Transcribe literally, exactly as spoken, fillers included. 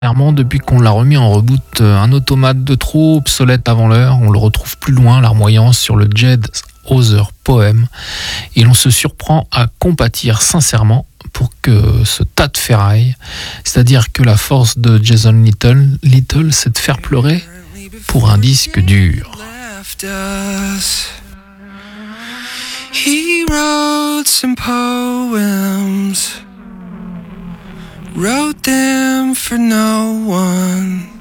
Clairement, depuis qu'on l'a remis en reboot, euh, un automate de trop obsolète avant l'heure, on le retrouve plus loin, larmoyant sur le Jed Other Poem, et l'on se surprend à compatir sincèrement pour que ce tas de ferraille, c'est-à-dire que la force de Jason Little, Little c'est de faire pleurer pour un disque dur. He wrote some poems, wrote them for no one.